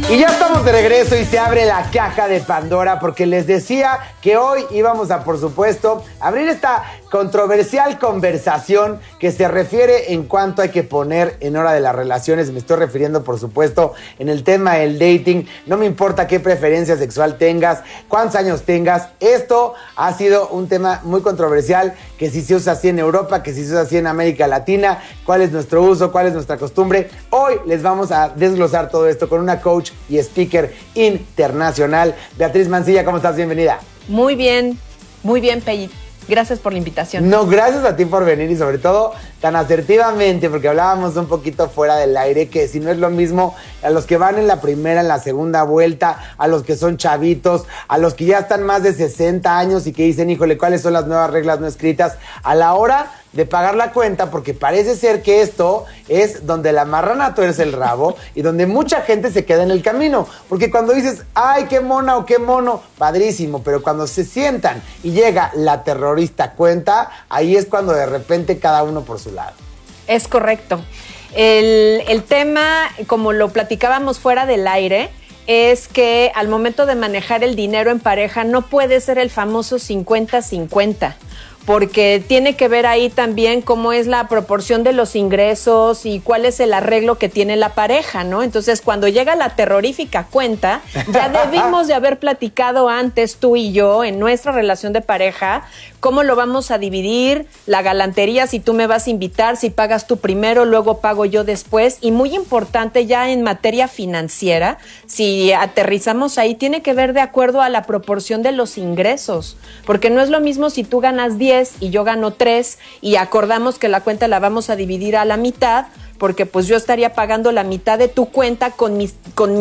Y ya estamos de regreso y se abre la caja de Pandora porque les decía que hoy íbamos a, por supuesto, abrir esta controversial conversación que se refiere en cuánto hay que poner en hora de las relaciones. Me estoy refiriendo, por supuesto, en el tema del dating. No me importa qué preferencia sexual tengas, cuántos años tengas. Esto ha sido un tema muy controversial, que si se usa así en Europa, que si se usa así en América Latina, cuál es nuestro uso, cuál es nuestra costumbre. Hoy les vamos a desglosar todo esto con una coach y speaker internacional. Beatriz Mancilla, ¿cómo estás? Bienvenida. Muy bien, Pei. Gracias por la invitación. No, gracias a ti por venir y sobre todo tan asertivamente, porque hablábamos un poquito fuera del aire, que si no es lo mismo a los que van en la primera, en la segunda vuelta, a los que son chavitos, a los que ya están más de 60 años y que dicen, híjole, ¿cuáles son las nuevas reglas no escritas? A la hora de pagar la cuenta, porque parece ser que esto es donde la marrana tuerce el rabo y donde mucha gente se queda en el camino, porque cuando dices, ay, qué mona o qué mono, padrísimo, pero cuando se sientan y llega la terrorista cuenta, ahí es cuando de repente cada uno por su lado. Es correcto. El tema, como lo platicábamos fuera del aire, es que al momento de manejar el dinero en pareja no puede ser el famoso 50-50. Porque tiene que ver ahí también cómo es la proporción de los ingresos y cuál es el arreglo que tiene la pareja, ¿no? Entonces, cuando llega la terrorífica cuenta, ya debimos de haber platicado antes tú y yo en nuestra relación de pareja, cómo lo vamos a dividir, la galantería, si tú me vas a invitar, si pagas tú primero, luego pago yo después. Y muy importante ya en materia financiera, si aterrizamos ahí, tiene que ver de acuerdo a la proporción de los ingresos, porque no es lo mismo si tú ganas 10 y yo gano 3 y acordamos que la cuenta la vamos a dividir a la mitad, porque pues yo estaría pagando la mitad de tu cuenta con mi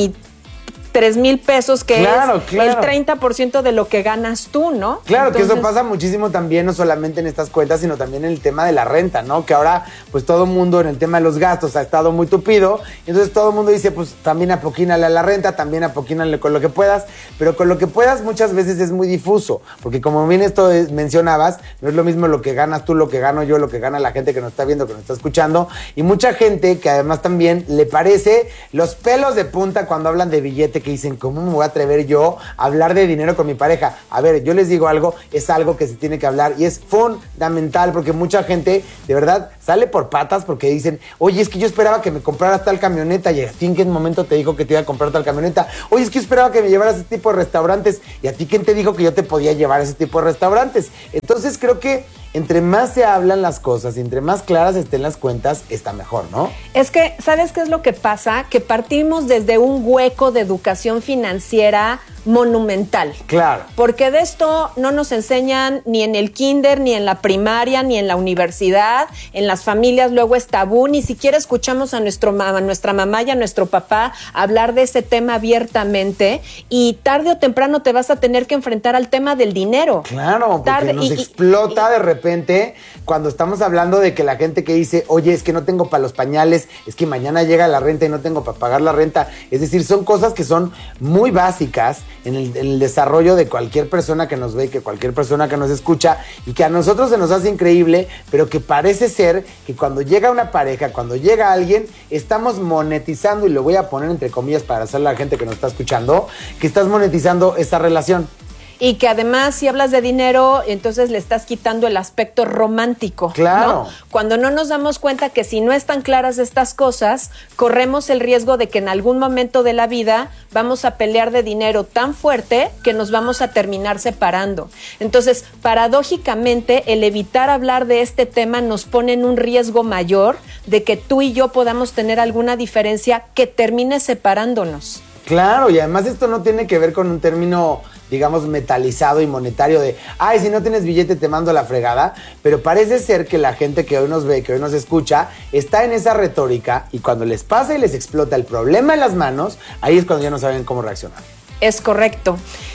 3,000 pesos, que claro, es el 30% de lo que ganas tú, ¿no? Claro, entonces, que eso pasa pasa muchísimo también, no solamente en estas cuentas, sino también en el tema de la renta, ¿no? Que ahora, pues todo el mundo en el tema de los gastos ha estado muy tupido, entonces todo el mundo dice, pues también apoquínale a la renta, también apoquínale con lo que puedas, pero con lo que puedas muchas veces es muy difuso, porque como bien esto mencionabas, no es lo mismo lo que ganas tú, lo que gano yo, lo que gana la gente que nos está viendo, que nos está escuchando, y mucha gente que además también le parece los pelos de punta cuando hablan de billete, que dicen, ¿cómo me voy a atrever yo a hablar de dinero con mi pareja? A ver, yo les digo algo, es algo que se tiene que hablar y es fundamental, porque mucha gente de verdad sale por patas porque dicen, oye, es que yo esperaba que me compraras tal camioneta, y a ti en qué momento te dijo que te iba a comprar tal camioneta. Oye, es que yo esperaba que me llevaras a ese tipo de restaurantes, y a ti quién te dijo que yo te podía llevar a ese tipo de restaurantes. Entonces creo que entre más se hablan las cosas y entre más claras estén las cuentas, está mejor, ¿no? Es que, ¿sabes qué es lo que pasa? Que partimos desde un hueco de educación financiera monumental. Claro. Porque de esto no nos enseñan ni en el kinder, ni en la primaria, ni en la universidad. En las familias luego es tabú. Ni siquiera escuchamos a nuestra mamá y a nuestro papá hablar de ese tema abiertamente. Y tarde o temprano te vas a tener que enfrentar al tema del dinero. Claro, porque nos explota de repente cuando estamos hablando de que la gente que dice, oye, es que no tengo para los pañales, es que mañana llega la renta y no tengo para pagar la renta. Es decir, son cosas que son muy básicas en el desarrollo de cualquier persona que nos ve, que cualquier persona que nos escucha, y que a nosotros se nos hace increíble, pero que parece ser que cuando llega una pareja, cuando llega alguien, estamos monetizando, y lo voy a poner entre comillas para hacerle a la gente que nos está escuchando, que estás monetizando esta relación. Y que además, si hablas de dinero, entonces le estás quitando el aspecto romántico. Claro. ¿No? Cuando no nos damos cuenta que si no están claras estas cosas, corremos el riesgo de que en algún momento de la vida vamos a pelear de dinero tan fuerte que nos vamos a terminar separando. Entonces, paradójicamente, el evitar hablar de este tema nos pone en un riesgo mayor de que tú y yo podamos tener alguna diferencia que termine separándonos. Claro, y además esto no tiene que ver con un término, digamos, metalizado y monetario de, ay, si no tienes billete te mando la fregada, pero parece ser que la gente que hoy nos ve, que hoy nos escucha, está en esa retórica, y cuando les pasa y les explota el problema en las manos, ahí es cuando ya no saben cómo reaccionar. Es correcto.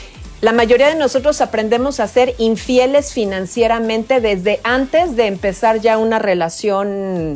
La mayoría de nosotros aprendemos a ser infieles financieramente desde antes de empezar ya una relación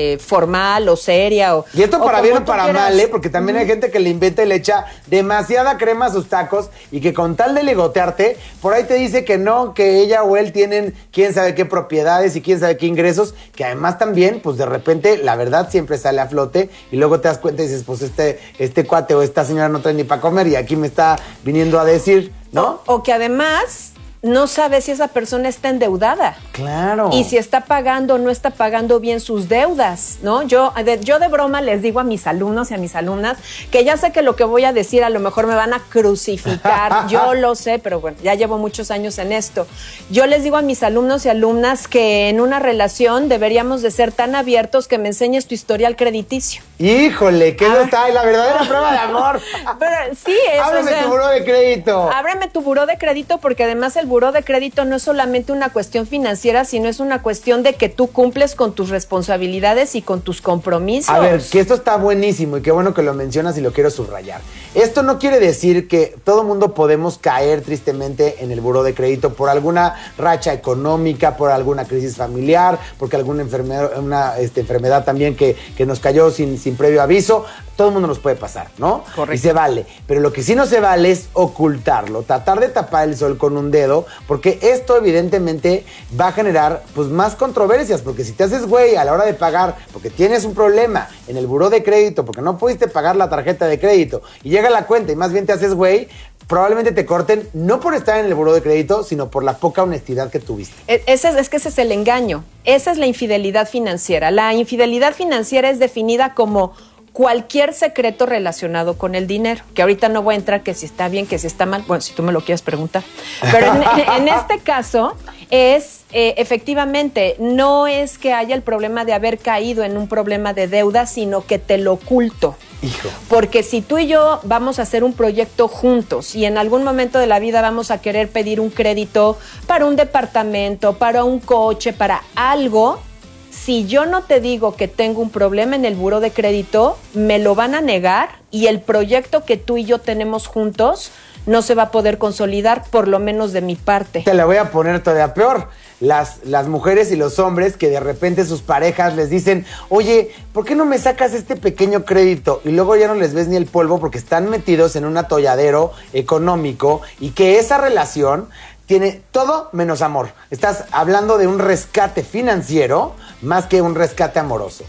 formal o seria. Y esto para bien o para quieras. mal, porque también hay gente que le inventa y le echa demasiada crema a sus tacos y que con tal de ligotearte, por ahí te dice que no, que ella o él tienen quién sabe qué propiedades y quién sabe qué ingresos, que además también, pues de repente, la verdad siempre sale a flote y luego te das cuenta y dices, pues este cuate o esta señora no trae ni para comer y aquí me está viniendo a decir... ¿No? O que además no sabe si esa persona está endeudada. Claro. Y si está pagando o no está pagando bien sus deudas, ¿no? Yo de broma les digo a mis alumnos y a mis alumnas que ya sé que lo que voy a decir a lo mejor me van a crucificar, yo lo sé, pero bueno, ya llevo muchos años en esto. Yo les digo a mis alumnos y alumnas que en una relación deberíamos de ser tan abiertos que me enseñes tu historial crediticio. Híjole, ¿qué no está? La verdadera prueba de amor. Pero sí, eso. Ábreme tu buró de crédito. Ábreme tu buró de crédito porque además el buró de crédito no es solamente una cuestión financiera, sino es una cuestión de que tú cumples con tus responsabilidades y con tus compromisos. A ver, que esto está buenísimo y qué bueno que lo mencionas y lo quiero subrayar. Esto no quiere decir que todo mundo podemos caer tristemente en el buró de crédito por alguna racha económica, por alguna crisis familiar, porque alguna enfermedad también que nos cayó sin previo aviso. Todo el mundo nos puede pasar, ¿no? Correcto. Y se vale. Pero lo que sí no se vale es ocultarlo, tratar de tapar el sol con un dedo, porque esto evidentemente va a generar pues más controversias, porque si te haces güey a la hora de pagar, porque tienes un problema en el buró de crédito, porque no pudiste pagar la tarjeta de crédito, y llega la cuenta y más bien te haces güey, probablemente te corten, no por estar en el buró de crédito, sino por la poca honestidad que tuviste. Ese es el engaño. Esa es la infidelidad financiera. La infidelidad financiera es definida como cualquier secreto relacionado con el dinero, que ahorita no voy a entrar que si está bien, que si está mal, bueno, si tú me lo quieres preguntar, pero en este caso es efectivamente, no es que haya el problema de haber caído en un problema de deuda, sino que te lo oculto. Hijo. Porque si tú y yo vamos a hacer un proyecto juntos y en algún momento de la vida vamos a querer pedir un crédito para un departamento, para un coche, para algo, si yo no te digo que tengo un problema en el buró de crédito, me lo van a negar y el proyecto que tú y yo tenemos juntos no se va a poder consolidar, por lo menos de mi parte. Te la voy a poner todavía peor. Las mujeres y los hombres que de repente sus parejas les dicen, oye, ¿por qué no me sacas este pequeño crédito? Y luego ya no les ves ni el polvo porque están metidos en un atolladero económico y que esa relación tiene todo menos amor. Estás hablando de un rescate financiero más que un rescate amoroso.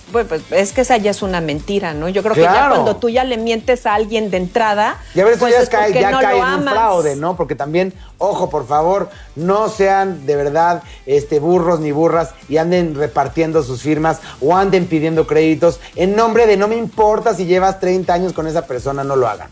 Es que esa ya es una mentira, ¿no? Yo creo Claro. que ya cuando tú ya le mientes a alguien de entrada, Y a ver, eso pues ya es cae, porque ya no cae lo en un amas. fraude, ¿no? Porque también, ojo, por favor, no sean de verdad burros ni burras y anden repartiendo sus firmas o anden pidiendo créditos en nombre de no me importa si llevas 30 años con esa persona, no lo hagan.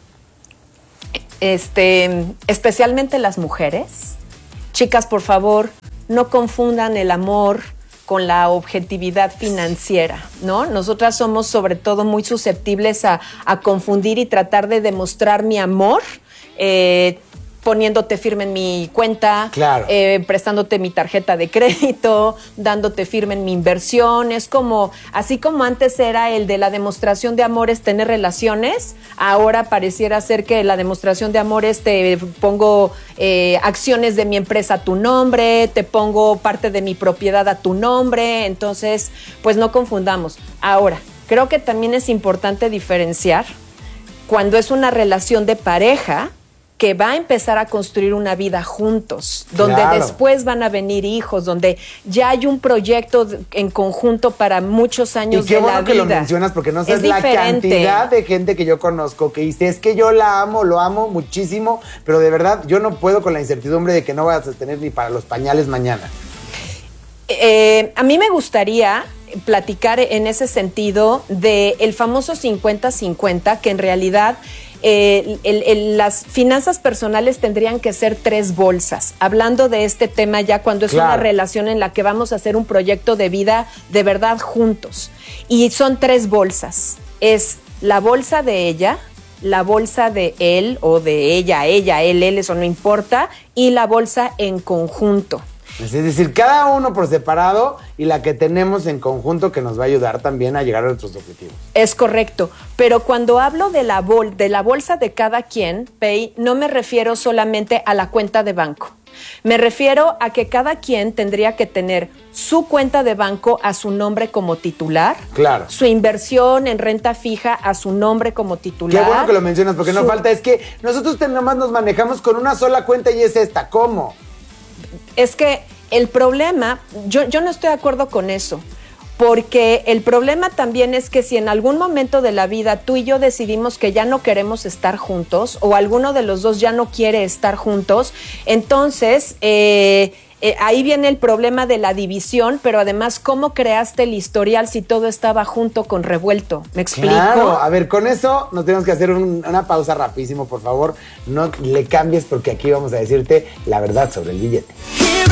Especialmente las mujeres. Chicas, por favor, no confundan el amor con la objetividad financiera, ¿no? Nosotras somos sobre todo muy susceptibles a confundir y tratar de demostrar mi amor, poniéndote firme en mi cuenta, Claro. Prestándote mi tarjeta de crédito, dándote firme en mi inversión. Es como, así como antes era el de la demostración de amor es tener relaciones, ahora pareciera ser que la demostración de amor es te pongo acciones de mi empresa a tu nombre, te pongo parte de mi propiedad a tu nombre. Entonces, pues no confundamos. Ahora, creo que también es importante diferenciar cuando es una relación de pareja que va a empezar a construir una vida juntos, donde Claro. después van a venir hijos, donde ya hay un proyecto en conjunto para muchos años Y qué de bueno la que vida. lo mencionas porque no sabes Es la diferente. cantidad de gente que yo conozco que dice, es que yo la amo, lo amo muchísimo, pero de verdad yo no puedo con la incertidumbre de que no vas a tener ni para los pañales mañana. A mí me gustaría platicar en ese sentido de el famoso 50-50, que en realidad las finanzas personales tendrían que ser 3 bolsas. Hablando de este tema ya cuando es Claro. una relación en la que vamos a hacer un proyecto de vida de verdad juntos. Y son 3 bolsas. Es la bolsa de ella, la bolsa de él o de ella, él, eso no importa, y la bolsa en conjunto. Es decir, cada uno por separado y la que tenemos en conjunto que nos va a ayudar también a llegar a nuestros objetivos. Es correcto, pero cuando hablo de la bolsa de cada quien, Pei, no me refiero solamente a la cuenta de banco. Me refiero a que cada quien tendría que tener su cuenta de banco a su nombre como titular. Claro. Su inversión en renta fija a su nombre como titular. Qué bueno que lo mencionas, porque no falta. Es que nosotros nomás nos manejamos con una sola cuenta y es esta. ¿Cómo? Es que el problema, yo no estoy de acuerdo con eso. Porque el problema también es que si en algún momento de la vida tú y yo decidimos que ya no queremos estar juntos o alguno de los dos ya no quiere estar juntos, entonces ahí viene el problema de la división, pero además, ¿cómo creaste el historial si todo estaba junto con revuelto? ¿Me explico? Claro, a ver, con eso nos tenemos que hacer una pausa rapidísimo, por favor. No le cambies porque aquí vamos a decirte la verdad sobre el billete.